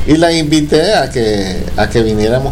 y la invité a que viniéramos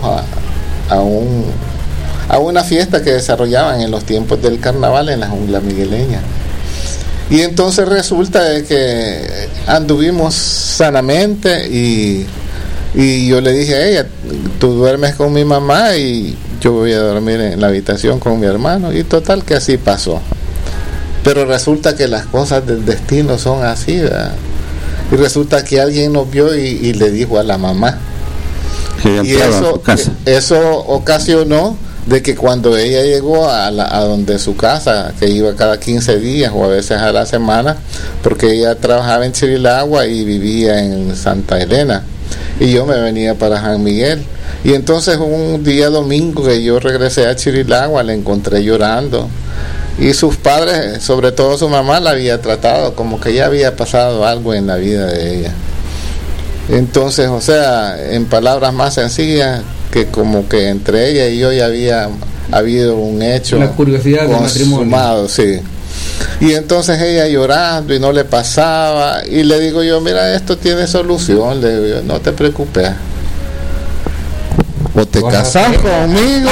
a una fiesta que desarrollaban en los tiempos del carnaval en la jungla migueleña. Y entonces resulta de que anduvimos sanamente y yo le dije a ella, tú duermes con mi mamá y yo voy a dormir en la habitación con mi hermano, y total que así pasó. Pero resulta que las cosas del destino son así, ¿verdad? Y resulta que alguien nos vio y le dijo a la mamá, y eso ocasionó de que cuando ella llegó a donde su casa, que iba cada 15 días o a veces a la semana, porque ella trabajaba en Chirilagua y vivía en Santa Elena, y yo me venía para San Miguel, y entonces un día domingo que yo regresé a Chirilagua, la encontré llorando, y sus padres, sobre todo su mamá, la había tratado como que ya había pasado algo en la vida de ella. Entonces, o sea, en palabras más sencillas, que como que entre ella y yo ya había habido un hecho, la curiosidad consumado, sí. Y entonces ella llorando y no le pasaba, y le digo yo, mira, esto tiene solución, le digo yo, no te preocupes, o te casás conmigo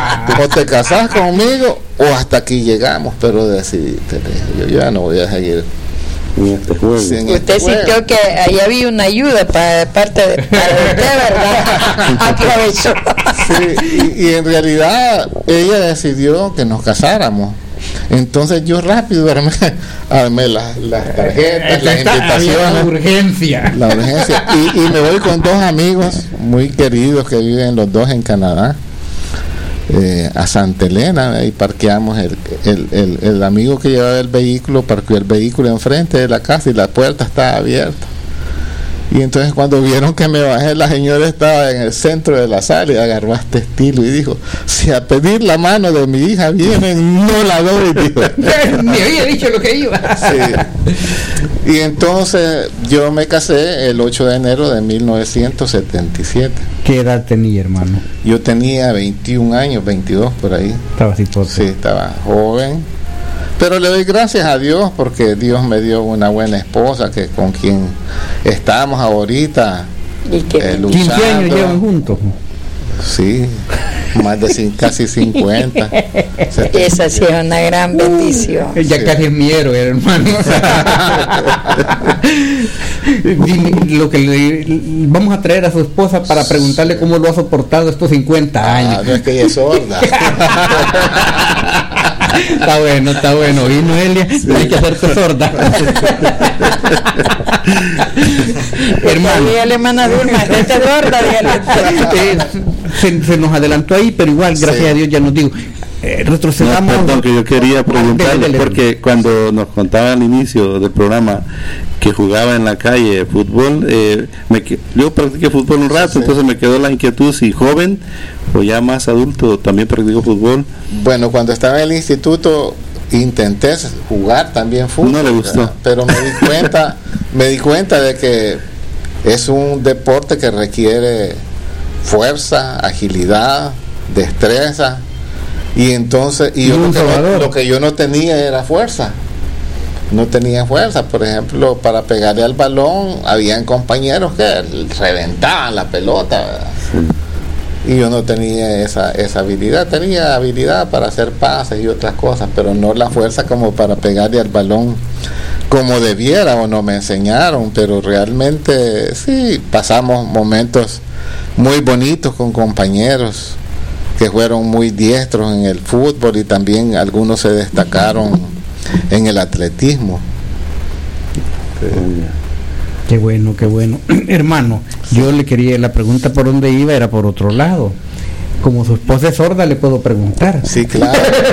o hasta aquí llegamos, pero decidiste, yo ya no voy a seguir. Usted sintió que ahí había una ayuda para usted, ¿verdad? Aprovechó. Sí, y en realidad ella decidió que nos casáramos. Entonces yo rápido armé las tarjetas, las invitaciones, la urgencia, y me voy con dos amigos muy queridos que viven los dos en Canadá, a Santa Elena, y parqueamos el amigo que llevaba el vehículo parqueó el vehículo enfrente de la casa y la puerta estaba abierta. Y entonces cuando vieron que me bajé, la señora estaba en el centro de la sala y agarró este estilo y dijo, si a pedir la mano de mi hija vienen, no la doy, dijo. Me había dicho lo que iba. Sí. Y entonces yo me casé el 8 de enero de 1977. ¿Qué edad tenía, hermano? Yo tenía 21 años, 22 por ahí. Estaba cipote. Sí, estaba joven. Pero le doy gracias a Dios porque Dios me dio una buena esposa que con quien estamos ahorita luchando. 15 años llevan juntos. Sí, más de casi 50. Esa sí es una gran bendición. Ya sí. Casi es mi héroe, hermano. Lo que vamos a traer a su esposa para preguntarle cómo lo ha soportado estos 50 años. No es que ella es sorda. Está bueno. Y Noelia, sí. Hay que hacerte sorda. Hermano. Dígale, mana Vilma, gente sorda, se nos adelantó ahí, pero igual, gracias a Dios, ya nos digo. Retrocedamos. No, perdón, que yo quería preguntarle, porque cuando nos contaba al inicio del programa que jugaba en la calle fútbol, yo practiqué fútbol un rato, entonces me quedó la inquietud si joven o ya más adulto también practicó fútbol. Bueno, cuando estaba en el instituto intenté jugar también fútbol. No le gustó. Pero me di cuenta de que es un deporte que requiere fuerza, agilidad, destreza. Y entonces, lo que yo no tenía era fuerza. No tenía fuerza. Por ejemplo, para pegarle al balón, habían compañeros que reventaban la pelota, ¿verdad? Sí. Y yo no tenía esa habilidad. Tenía habilidad para hacer pases y otras cosas, pero no la fuerza como para pegarle al balón como debiera, o no me enseñaron. Pero realmente sí, pasamos momentos muy bonitos con compañeros que fueron muy diestros en el fútbol, y también algunos se destacaron en el atletismo. Qué bueno. Hermano, yo le quería, la pregunta por dónde iba era por otro lado. Como su esposa es sorda, le puedo preguntar. Sí, claro.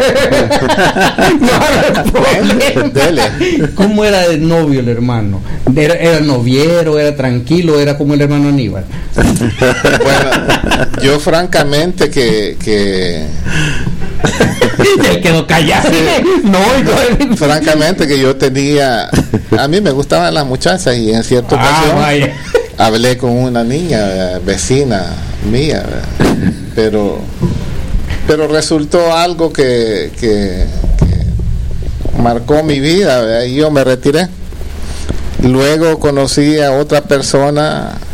Dele. ¿Cómo era de novio el hermano? ¿Era noviero, era tranquilo, era como el hermano Aníbal? Bueno, yo francamente que ya quedó callado. No, francamente que yo tenía, a mí me gustaban las muchachas, y en cierta ocasión hablé con una niña vecina mía, pero resultó algo que marcó mi vida, ¿verdad? Y yo me retiré. Luego conocí a otra persona